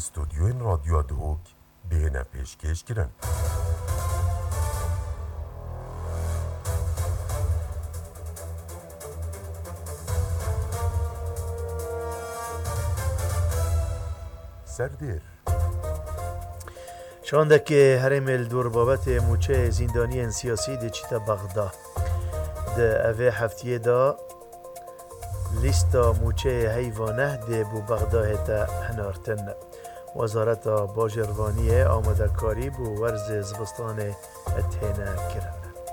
استودیوین رادیو دوک بینه پیشکش کرن. سردیر شاندک هرمل دور بابت موچه زندانی سیاسی دی چیتا بغدا ده اوه هفتیه دا لیستا موچه حیوانه ده بو بغدا هتا هنارتن وزارت باجروانی آماده کاری بو ورز زبستان اتهنه کرن.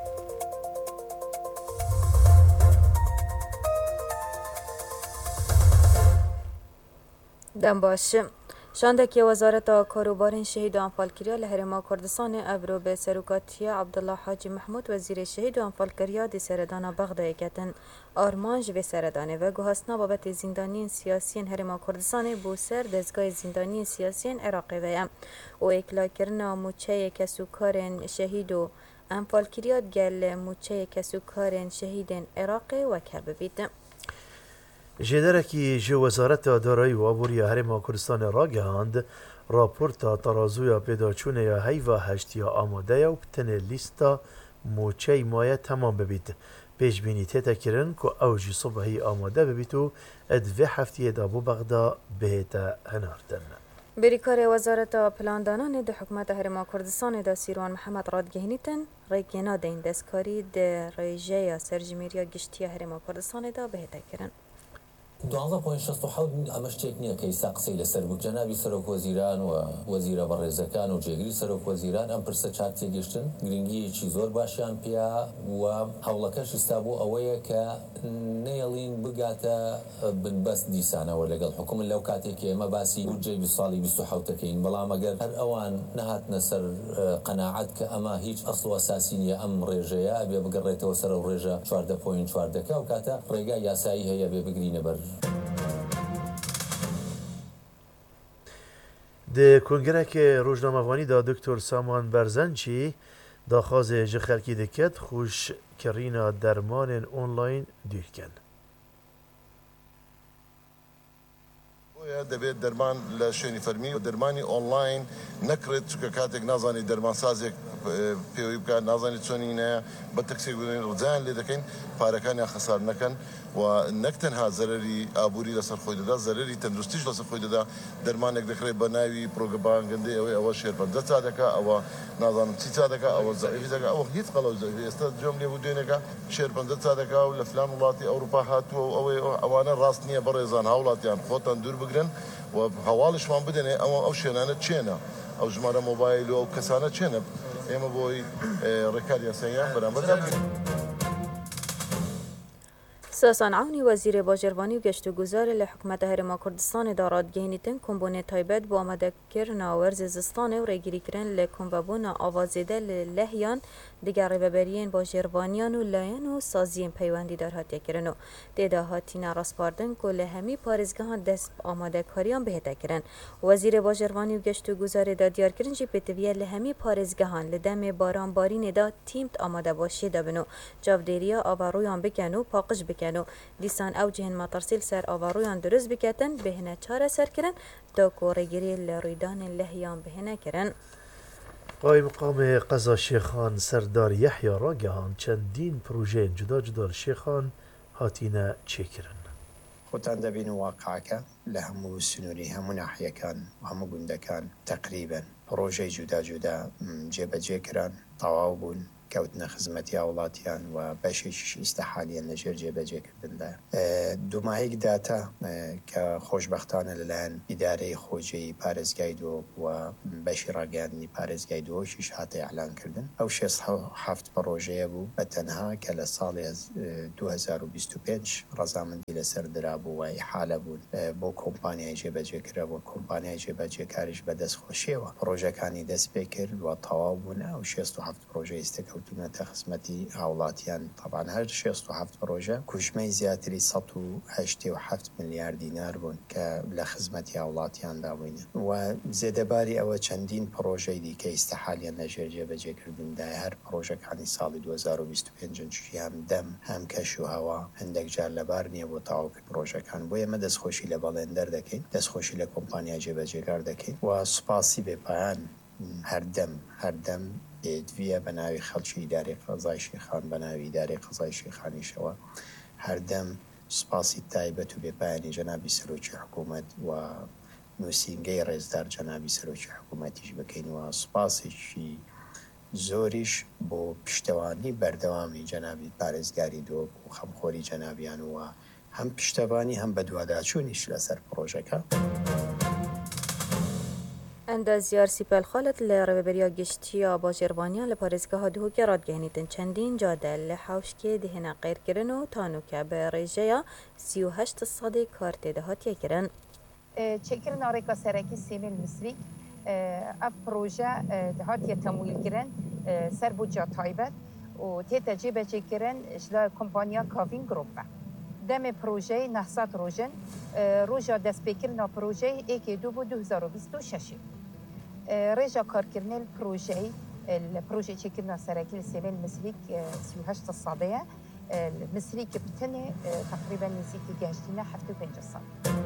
دم باشه شاندکی وزارت کاروبار شهید و انفالکریا لهرما کردستان ابرو به سروکاتی عبدالله حاجی محمود وزیر شهید و انفالکریا دی سردان بغداد کتن آرمانج به سردانه و گوهستنا بابت زندانی سیاسی هرما کردستان بو سر دزگاه زندانی سیاسی عراقی ویم و اکلا کرنا موچه کسوکار شهید و انفالکریا گل موچه کسوکار شهید عراقی و کببید. جدرکی جو وزارت دارایی و آبوری هرما کردستان را گهاند راپورتا ترازویا پیداچونه یا هیوا هشتیا آماده یا بتن لیستا موچه مایه تمام ببید. پیش بینی تیتا کرن که اوجی صبحی آماده ببید و ادوه هفتیه دابو بغدا بهتا هناردن. بریکار وزارت پلاندانان ده حکومت هرما کردستان ده سیروان محمد رادگهنیتن ریگینا ده این دستکاری ده ریجه یا سرجمیریا گشتی هرما کردستان ده بهتا کرن. 12.67 ئەمەش تێک نییە کە ئیسا قسەی لەسەر بوو جەنابی سەرۆک وەزیران و وەزیرە بەڕێزەکان و جێگیری سەرۆک وەزیران ئەم پرسە چاک تێگەشتن گرنگیەکی زۆر باشیان پێیا و هەوڵەکەش ئستا بۆ ئەوەیە کە نێڵین بگاتە بنبەست دیسانەوە لەگەڵ حکومت لەو کاتێکی ئێمە باسی بودجەی ساڵی 27ەکەین بەڵام ئەگەر هەر ئەوان نەهاتنە سەر قەناعەت کە ئەمە هیچ ئەسڵ و ئەساسی نییە ئەم ڕێژەیە ئەبێ بگەڕێتەوە سەر ئەو ڕێژە 14.4 و کاتە ڕێگای یاسایی هەیە بێ بگرینە بەر ده کنگره که روزنامه‌وانی دا دکتر سامان برزنچی داخواز جخلکی دکت خوش کرینا درمان اونلاین دیر کن. دەبێت دەرمان لە شوێنی فەرمی و دەرمانی ئۆنلاین نەکرێت چکە کاتێک نازانی دەرمانسازێک پێوەی بکات نازانی چۆنینە بە تەکسێک بدەین ڕجایان لێ دەکەین پارەکانیان خەسار نەکەن و نەک تەنها زەرەری ئابووری لەسەر خۆی دەدا زەرەری تەندروستیش لەسەر خۆی دەدا دەرمانێک دەکرێت بە ناوی پرۆگەبانگەندەی ئەوەی ئەوە شێرپەنجە چا دەکا ئەوە نازانم چی چا دەکا ئەوە زەعیف دەکا ئەوە هیچ قەڵەو زەعیف ئێستا جۆم لێ بوو دوێنێکە شێرپەنجە چا دەکا و لە فلان وڵاتی ئەوروپا هاتووە و ئەوانە ڕاست نییە بەڕێزان هاوڵاتیان خۆتان دوور بگرن و هەواڵشمان بدەنێ ئەو شوێنانە چێنە ئەو ژمارە مۆبایل و ئەو کەسانە چێنە ئێمە بۆی ڕێکاری یاساییان بەرامبەر ساسان عونی وزیر باجروانی و گشت و گذار لحکومت هرما کردستان داراد گهنیتن کمبونه تایبت با آماده کرنا ورز زستان و ریگیری کرن لکمبابون آوازیده لحیان دیگر ریببرین باجروانیان و لاین و سازین پیوندی دار هاتیه کرن و دیده هاتین راسپاردن که لهمی پارزگاهان دست آماده کاریان بهتا کرن. وزیر باجروانی و گشت و گذار دا دیار کرن جی پتویه لهمی پارزگاهان لدم باران بارین دا تیمت آماده باشی دا بنو جاودیریا آوارویان بکنو پاقش بکنو دیسان او جهن مطرسیل سر آوارویان درست بکتن بهنه چاره سر کرن دا کورگیری لریدان لحیان بهنه کرن. قای مقام قضا شیخان سردار یحیی را گهان چندین پروژه جدا جدا شیخان هاتینه چه کرن. خۆتان دەبین واقعەکە لە هەموو سنووری هەموو ناحیەکان و هەموو گوندەکان تقریبا پرۆژەی جودا جودا جێبەجێکران تەواو بوون کەوتنە خزمەتی وڵاتیان و بەشێکیش ئیستەحالیان لەژێر جێبەجێکردندا دووماهەیەک داتا کە خۆشبەختانە لەلایەن ئیدارەی خۆجێی پارێزگای دۆ و بەشی ڕاگەاندنی پارێزگای دۆشیش هاتە ئەعلانکردن ئەو 6 پرۆژەیە بوو بە تەنها کە لە ساڵی 2025 ڕەزامەندی لەسەر درابوو و ئیحالە بوون بۆ کۆمپانیای جێبەجێکرا بۆ کۆمپانیای جێبەجێکاریش بەدەست خۆشیەوە پرۆژەکانی دەست پێ کرد و تەواو بوون ئەو 6 پرۆژە ئێستاکەوت کەوتونەتە خزمەتی هاوڵاتیان طبعاً هەر 67 پرۆژە کوژمەی زیاتری 187 میلیارد دینار بوون کە لە خزمەتی هاوڵاتیاندا بووینە و زێدەباری ئەوە چەندین پرۆژەی دیکە ئیسەحالیان لەژێر جێبەجێکردندا هەر پرۆژەکانی ساڵی 2025 هەم دەم هەم کەش و هەوا هەندێک جار لەبار نییە بۆ تەواوکرد پرۆژەکان بۆ ئێمە دەستخۆشی لە بەڵێندەر دەکەین دەستخۆشی لە کۆمپانیا جێبەجێکار دەکەین و سوپاسی بێپایان هەردەم پێدویە بە ناوی خەڵکی ئیدارەی قەزای شێخان بە ناوی ئیدارەی قەزای شێخانیشەوە هەردەم سوپاسی تایبەت و بێپایانی جەنابی سەرۆکی حکوومەت و نووسینگەی ڕێزدار جەنابی سەرۆکی حکوومەتیش بکەین و سوپاسێکی زۆریش بۆ پشتەوانی بەردەوامی جەنابی پارێزگاری دۆک و خەمخۆری جەنابیان وە هەم پشتەوانی هەم بە دوواداچوونیش لەسەر پرۆژەکە. اندازیار سیپل خالت لرببریا گشتیا باجروانیان لپارێزگاها دهوکی رادگەهێنیتن چەندین جادە لە حوشکێ دهێنە قیرکردن و تانوکە بە ڕێژەیە 38 سەدی کار تێدا هاتیەکردن. چێکردنا ڕێکا سەرەکی سێمێل مسریک ئەف پرۆژە هاتیە تەمویلکردن سەر بودجە تایبەت و تێتە جێبەجێکردن ji کۆمپانیا کاڤین گروپە. دەمێ پرۆژەی 900 ڕۆژن ڕۆژە دەستپێکردنا پرۆژەی ئێکێ دوو بۆ 2026 ڕێژە کارکردنێل پرۆژەی لە پرۆژەی چێکردنا سەرەکی لە سێمێل مسریک 38 سەدەیە مسریکی بتنێ تقریبا نزیکی گەشتینە 75 سەد.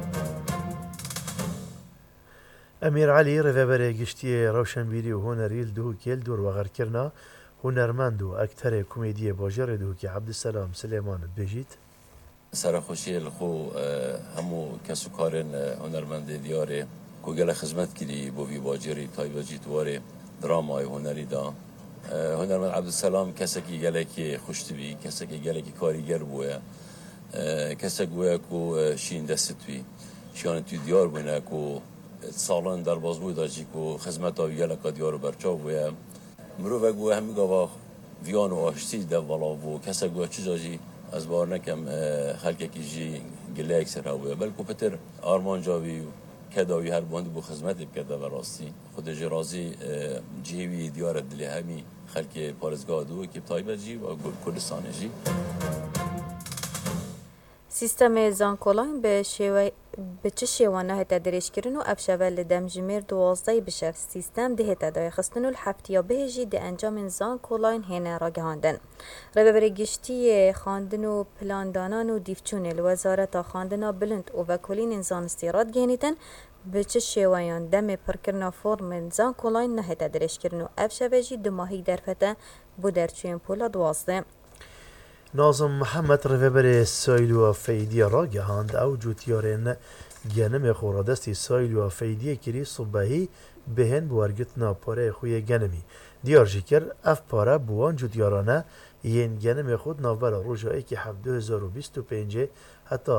ئەمیر عەلی ڕێڤەبەرێ گشتیە ڕەوشەنبیری و هۆنەریل دووکێل دووروەغەرکردنا هونەرمەند و ئەکتەرێ کومێدیە باژێڕێ دووکی عەبدولسەلام سلێمانت بێژیت. سەرخۆشیە لەخۆ هەموو کەس و کارێن هۆنەرمەندێ دیارێ کۆگەلە خزمەت کردی بۆ وی باجێری تایبەتجی توارێ درامای هۆنەریدا هۆنەرمەند عەبدولسەلام کەسێکی گەلێکی خوشتبی کەسێکی گەلێکی کاریگەر بووە کەسێک بووە و شین دەستتوی شیانە توی دیار بووینە و ساڵان دەرباز بوو داجیک و خزمەتاوی گەلەکە دیار و بەرچاو بووە مرۆڤێک بووە هەمی گاوا ڤیان و ئاشتی دەڤەڵا بوو کەسێک بووە چجاجی ئەس باوەڕ نەکەم خەڵکێکیژی گلەیەک سەرا بووە بەلکو پتر ئارمانجاوی و کەداوی هەر بۆند بوو خزمەتی بکەدە بەڕاستی خودێژی ڕازی جێوی دیارە دلێ هەمی خەڵکی پارێزگا دووەکی تایبەتجی و کوردستانیژی. سیستەمê zankolayên bi çi şêwan hete dirêjkirin û ev şeve li demjimêr 12 bişev sîstem dihête dayexistin û li heftiya bihê jî di encamên zankolayên hêne ragihandin. Rêveberê giştiyê xandin û plandanan û dîvçûnê li Wezareta Xandina Bilind û Vekolînên Zanistî radgihênîtin bi çi şêweyan demê pirkirina formên zankolayên nehête dirêjkirin û ev şeve jî di mahî derfete bû derçûyên pola 12. نازم محەممەد ڕێڤەبەرێ سایلووە فەیدیە ڕاگەهاند ئەو جوتیارێنە گەنمێ خۆڕەدەستی سایلووە فەیدیە کردی سوبەهی بهێن بوەرگرتنا پارەیە خویە گەنمی دیارژی کرد ئەف پارە بووان جوتیارانە یەن گەنمێ خود ناوبەرە ڕۆژایەکی 2025 هەتا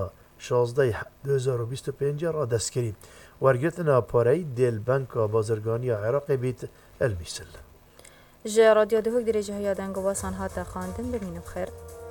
16 ڕادەستکردی وەرگرتنا پارەی دێلبەنکا بازرگانیە عێراقی بیت ئەلمیسل. Ji radyo dihok dirêjehaya dengwasan hate xandin bibînin xêr.